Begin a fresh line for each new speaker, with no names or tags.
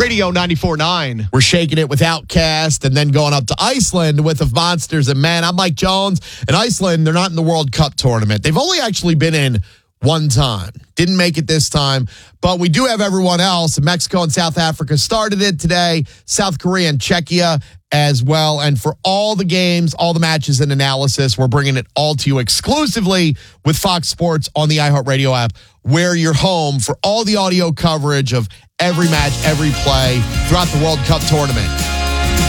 Radio 94.9.
We're shaking it with Outcast and then going up to Iceland with the Monsters and Men. I'm Mike Jones. In Iceland, they're not in the World Cup tournament. They've only actually been in one time. Didn't make it this time, but we do have everyone else. Mexico and South Africa started it today. South Korea and Czechia as well. And for all the games, all the matches and analysis, we're bringing it all to you exclusively with Fox Sports on the iHeartRadio app, where you're home for all the audio coverage of every match, every play throughout the World Cup tournament.